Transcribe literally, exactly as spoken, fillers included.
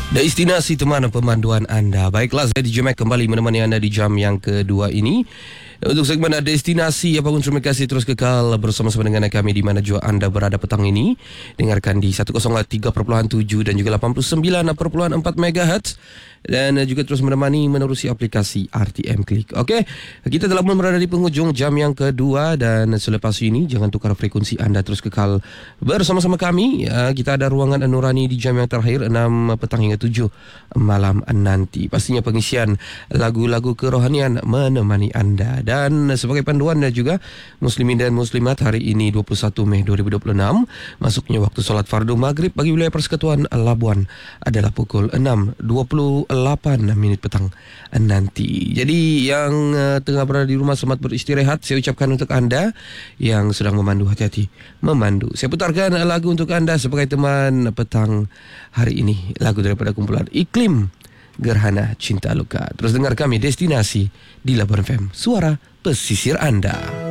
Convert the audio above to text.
Destinasi teman pemanduan anda. Baiklah, saya D J Mac kembali menemani anda di jam yang kedua ini. Untuk segmen destinasi, apapun terima kasih terus kekal bersama-sama dengan kami di mana jua anda berada petang ini. Dengarkan di seratus tiga perpuluhan tujuh dan juga lapan puluh sembilan perpuluhan empat megahertz. Dan juga terus menemani menerusi aplikasi R T M Klik. Okey, kita telah pun berada di penghujung jam yang kedua dan selepas ini jangan tukar frekuensi anda, terus kekal bersama-sama kami. Kita ada ruangan Nurani di jam yang terakhir enam petang hingga tujuh malam nanti. Pastinya pengisian lagu-lagu kerohanian menemani anda. Dan sebagai panduan dan juga muslimin dan muslimat, hari ini dua puluh satu Mei dua ribu dua puluh enam, masuknya waktu solat fardu maghrib bagi wilayah Persekutuan Labuan adalah pukul enam dua puluh lapan minit petang nanti. Jadi yang uh, tengah berada di rumah selamat beristirahat. Saya ucapkan untuk anda yang sedang memandu, hati-hati memandu. Saya putarkan lagu untuk anda sebagai teman petang hari ini. Lagu daripada kumpulan Iklim, Gerhana Cinta Luka. Terus dengar kami Destinasi di Labuan F M, suara pesisir anda.